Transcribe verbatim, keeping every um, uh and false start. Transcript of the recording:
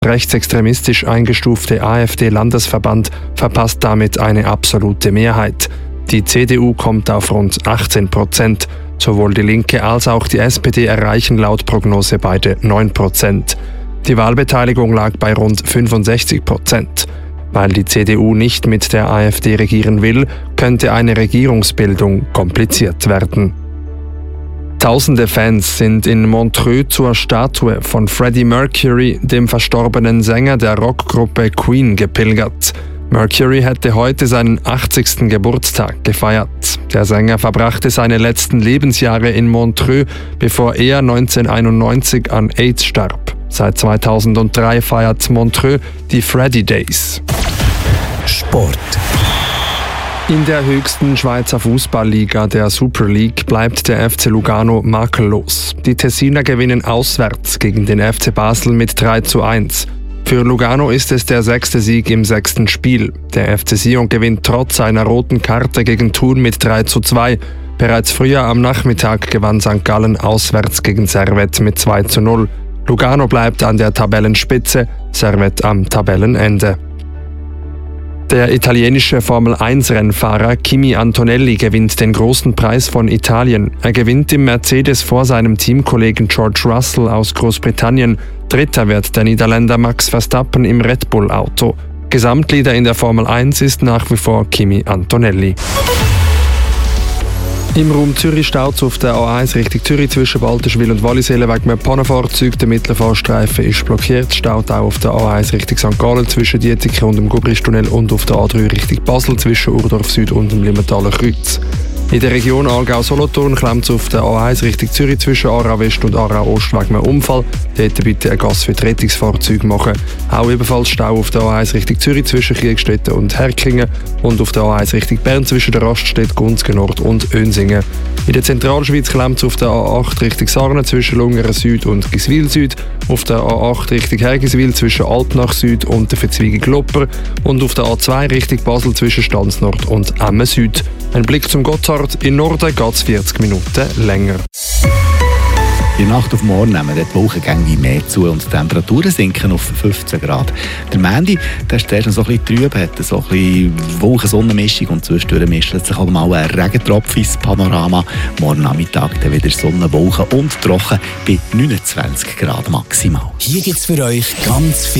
rechtsextremistisch eingestufte AfD-Landesverband verpasst damit eine absolute Mehrheit. Die C D U kommt auf rund achtzehn Prozent. Sowohl die Linke als auch die S P D erreichen laut Prognose beide neun Prozent. Die Wahlbeteiligung lag bei rund fünfundsechzig Prozent. Weil die C D U nicht mit der AfD regieren will, könnte eine Regierungsbildung kompliziert werden. Tausende Fans sind in Montreux zur Statue von Freddie Mercury, dem verstorbenen Sänger der Rockgruppe Queen, gepilgert. Mercury hätte heute seinen achtzigsten Geburtstag gefeiert. Der Sänger verbrachte seine letzten Lebensjahre in Montreux, bevor er neunzehnhunderteinundneunzig an AIDS starb. Seit zweitausenddrei feiert Montreux die Freddie Days. Sport. In der höchsten Schweizer Fußballliga, der Super League, bleibt der F C Lugano makellos. Die Tessiner gewinnen auswärts gegen den F C Basel mit drei zu eins. Für Lugano ist es der sechste Sieg im sechsten Spiel. Der F C Sion gewinnt trotz einer roten Karte gegen Thun mit drei zu zwei. Bereits früher am Nachmittag gewann Sankt Gallen auswärts gegen Servette mit zwei zu null. Lugano bleibt an der Tabellenspitze, Servette am Tabellenende. Der italienische Formel eins Rennfahrer Kimi Antonelli gewinnt den großen Preis von Italien. Er gewinnt im Mercedes vor seinem Teamkollegen George Russell aus Großbritannien. Dritter wird der Niederländer Max Verstappen im Red Bull-Auto. Gesamtleader in der Formel eins ist nach wie vor Kimi Antonelli. Im Raum Zürich staut es auf der A eins Richtung Zürich zwischen Balterschwil und Wallisellen wegen einem Pannenfahrzeug. Der Mittelfahrstreifen ist blockiert. Staut auch auf der A eins Richtung Sankt Gallen zwischen Dietike und dem Gubristunnel und auf der A drei Richtung Basel zwischen Urdorf Süd und dem Limmentaler Kreuz. In der Region Aargau-Solothurn klemmt es auf der A eins Richtung Zürich zwischen Aarau West und Aarau Ost wegen einem Unfall. Dort bitte ein Gas für die Rettungsfahrzeuge machen. Auch ebenfalls Stau auf der A eins Richtung Zürich zwischen Kriegstetten und Herklingen und auf der A eins Richtung Bern zwischen der Raststätte Gunzgen Nord und Önsingen. In der Zentralschweiz klemmt es auf der A acht Richtung Sarnen zwischen Lungeren Süd und Giswil Süd, auf der A acht Richtung Hergiswil zwischen Altnach Süd und der Verzweigung Glopper und auf der A zwei Richtung Basel zwischen Stanz Nord und Emmen Süd. Ein Blick zum Gotthard. In Norden geht es vierzig Minuten länger. In der Nacht auf morgen nehmen die Wolkengänge mehr zu und die Temperaturen sinken auf fünfzehn Grad. Der Mandy, der ist zuerst noch so ein bisschen trüb, hat so ein bisschen Wolken-Sonnenmischung und zwischendurch mischt sich halt mal ein Regentropfen ins Panorama. Morgen Nachmittag dann wieder Sonne, Wolken und trocken bei neunundzwanzig Grad maximal. Hier gibt es für euch ganz viel